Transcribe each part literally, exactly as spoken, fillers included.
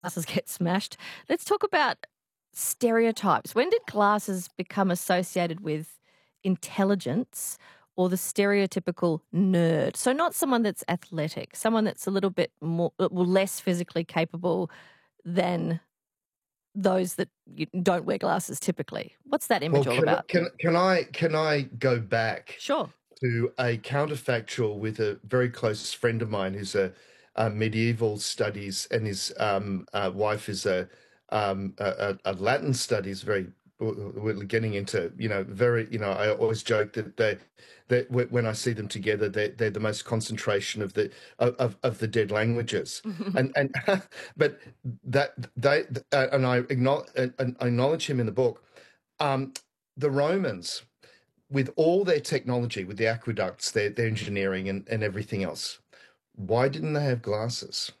glasses get smashed. Let's talk about stereotypes. When did glasses become associated with intelligence or the stereotypical nerd? So not someone that's athletic, someone that's a little bit more, uh, well, less physically capable than those that you don't wear glasses typically. What's that image Well, all can, about? can, can I can I go back Sure. to a counterfactual with a very close friend of mine who's a, a medieval studies, and his um, uh, wife is a, um, a, a a Latin studies. Very we're getting into you know very you know I always joke that they that when I see them together they they're the most concentration of the of of the dead languages. and and but that they uh, and I acknowledge and I acknowledge him in the book. Um, the Romans, with all their technology, with the aqueducts, their, their engineering and, and everything else, why didn't they have glasses?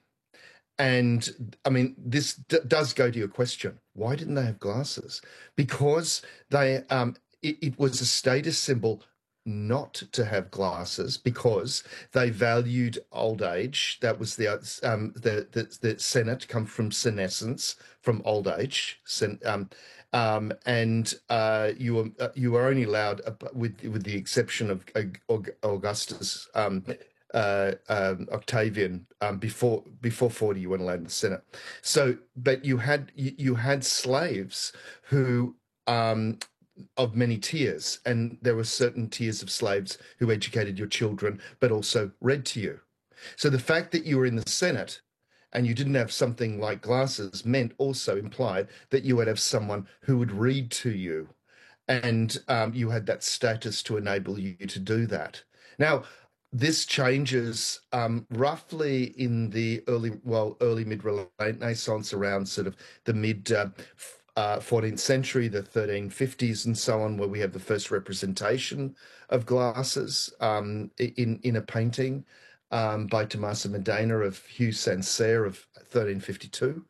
And I mean, this d- does go to your question. Why didn't they have glasses? Because they, um, it, it was a status symbol not to have glasses because they valued old age. That was the um, the, the the Senate come from senescence, from old age. Sen, um, um, and uh, you were uh, you were only allowed, uh, with with the exception of uh, Augustus. Um, uh, um, Octavian, um, before before forty, you weren't allowed in the Senate. So, but you had you, you had slaves who um, of many tiers, and there were certain tiers of slaves who educated your children, but also read to you. So the fact that you were in the Senate and you didn't have something like glasses meant also implied that you would have someone who would read to you, and um, you had that status to enable you to do that. Now, this changes um, roughly in the early, well, early mid-Renaissance, around sort of the mid uh, uh, fourteenth century, the thirteen fifties and so on, where we have the first representation of glasses um, in in a painting um, by Tommaso Modena of Hugh Sancerre of thirteen fifty-two.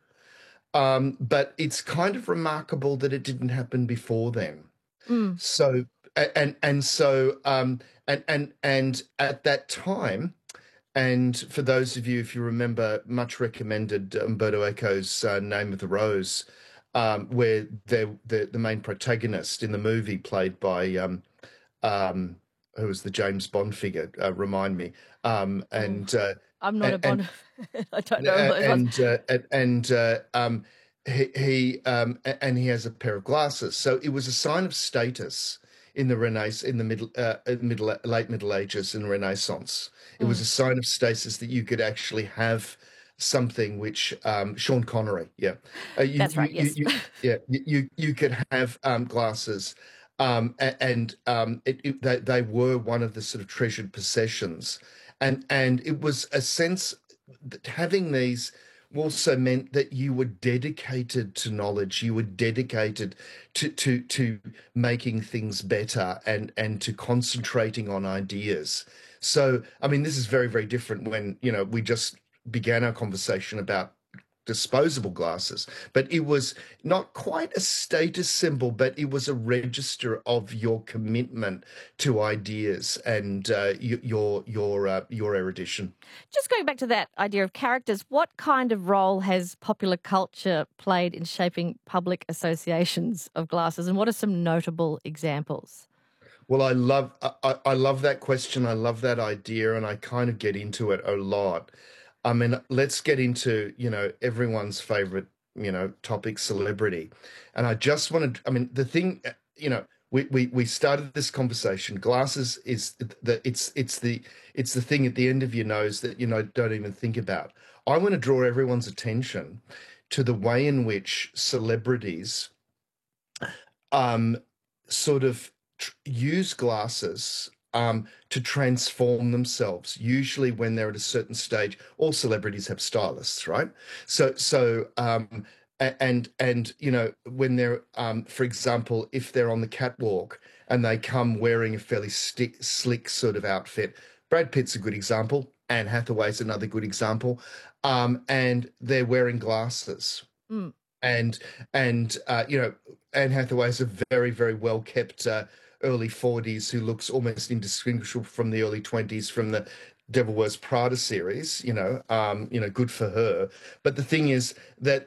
Um, but it's kind of remarkable that it didn't happen before then. Mm. So and and so um, and and and at that time, and for those of you, if you remember, much recommended Umberto Eco's uh, Name of the Rose, um, where the the the main protagonist in the movie, played by um, um, who was the James Bond figure? Uh, remind me. Um, and uh, I'm not a and Bond. I don't know uh, who it was. and uh, and and uh, um, he, he um, and he has a pair of glasses. So it was a sign of status in the Renaissance, in the middle, uh, middle, late Middle Ages and Renaissance. It was Mm. a sign of status that you could actually have something which um, Sean Connery, yeah, uh, you, That's you, right. you, Yes. you, yeah, you, you you could have um, glasses. Um, a- and um, it, it, they, they were one of the sort of treasured possessions, and and it was a sense that having these also meant that you were dedicated to knowledge, you were dedicated to to to making things better, and and to concentrating on ideas. So I mean, this is very, very different when, you know, we just began our conversation about disposable glasses, but it was not quite a status symbol, but it was a register of your commitment to ideas and uh, y- your your uh, your erudition. Just going back to that idea of characters, what kind of role has popular culture played in shaping public associations of glasses, and what are some notable examples? Well, I love I, I I love that question. I love that idea, and I kind of get into it a lot. I mean, let's get into, you know, everyone's favorite, you know, topic, celebrity. And I just wanted, I mean, the thing, uh, you know, we, we, we started this conversation. Glasses is the it's it's the it's the thing at the end of your nose that, you know, don't even think about. I want to draw everyone's attention to the way in which celebrities um sort of tr- use glasses um, to transform themselves. Usually, when they're at a certain stage, all celebrities have stylists, right? So, so um, a- and and you know, when they're, um, for example, if they're on the catwalk and they come wearing a fairly stick, slick sort of outfit. Brad Pitt's a good example. Anne Hathaway's another good example, um, and they're wearing glasses, Mm. and and uh, you know, Anne Hathaway's a very, very well kept uh, early forties who looks almost indistinguishable from the early twenties from the Devil Wears Prada series. You know, um, you know, good for her. But the thing is that